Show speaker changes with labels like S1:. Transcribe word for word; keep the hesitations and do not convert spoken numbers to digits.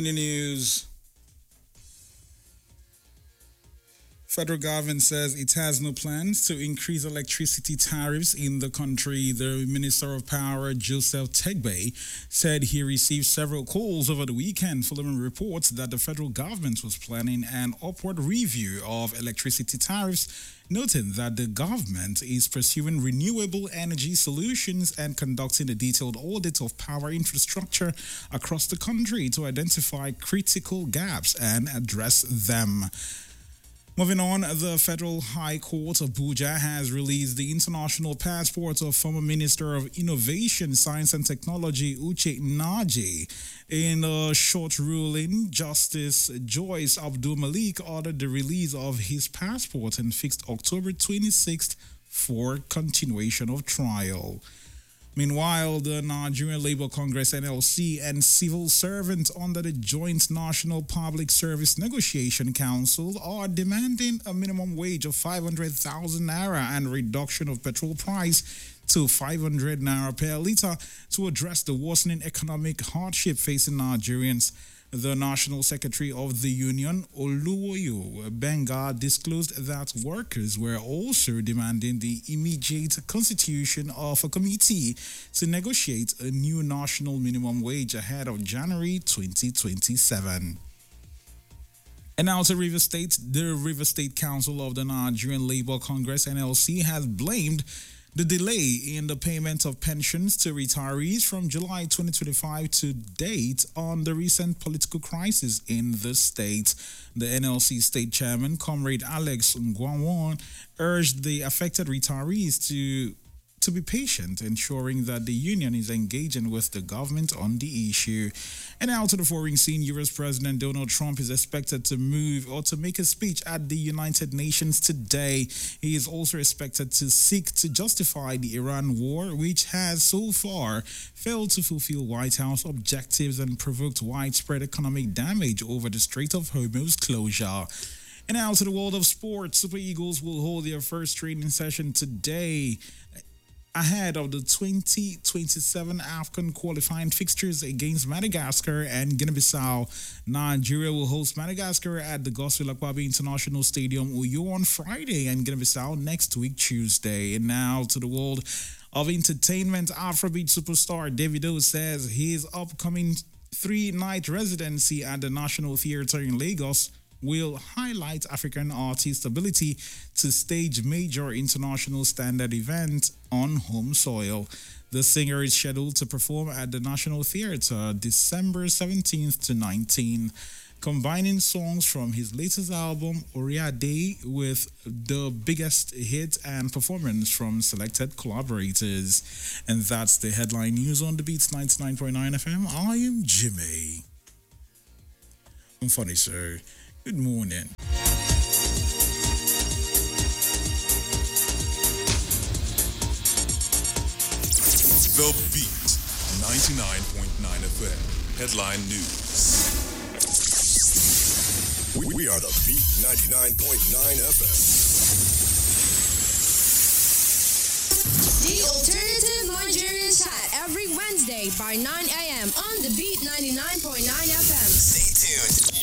S1: In the news, federal government says it has no plans to increase electricity tariffs in the country. The Minister of Power, Joseph Tegbe, said he received several calls over the weekend following reports that the federal government was planning an upward review of electricity tariffs, noting that the government is pursuing renewable energy solutions and conducting a detailed audit of power infrastructure across the country to identify critical gaps and address them. Moving on, the Federal High Court of Abuja has released the international passport of former Minister of Innovation, Science and Technology, Uche Naji. In a short ruling, Justice Joyce Abdul Malik ordered the release of his passport and fixed October twenty-sixth for continuation of trial. Meanwhile, the Nigerian Labour Congress N L C and civil servants under the Joint National Public Service Negotiation Council are demanding a minimum wage of five hundred thousand naira and reduction of petrol price to five hundred naira per litre to address the worsening economic hardship facing Nigerians. The National Secretary of the Union, Oluwoyo Benga, disclosed that workers were also demanding the immediate constitution of a committee to negotiate a new national minimum wage ahead of January twenty twenty-seven. And now to River State. The River State Council of the Nigerian Labour Congress, N L C, has blamed the delay in the payment of pensions to retirees from July twenty twenty-five to date on the recent political crisis in the state. The N L C state chairman, Comrade Alex Ngwanwon, urged the affected retirees to to be patient, ensuring that the union is engaging with the government on the issue. And now to the foreign scene, U S President Donald Trump is expected to move or to make a speech at the United Nations today. He is also expected to seek to justify the Iran war, which has so far failed to fulfill White House objectives and provoked widespread economic damage over the Strait of Hormuz closure. And now to the world of sports. Super Eagles will hold their first training session today ahead of the twenty twenty-seven AFCON qualifying fixtures against Madagascar and Guinea-Bissau. Nigeria will host Madagascar at the Godswill Akpabio International Stadium, Uyo, on Friday, and Guinea-Bissau next week, Tuesday. And now to the world of entertainment. Afrobeat superstar Davido says his upcoming three-night residency at the National Theatre in Lagos will highlight African artists' ability to stage major international standard events on home soil. The singer is scheduled to perform at the National Theatre December seventeenth to nineteenth, combining songs from his latest album, Oriade, with the biggest hits and performance from selected collaborators. And that's the headline news on The Beats ninety-nine point nine F M. I am Jimmy. I'm funny, sir. Good morning.
S2: The Beat ninety-nine point nine F M. Headline News.
S3: We, we are the Beat ninety-nine point nine F M.
S4: The Alternative Nigerian Chat every Wednesday by nine a.m. on the Beat ninety-nine point nine F M.
S3: Stay tuned.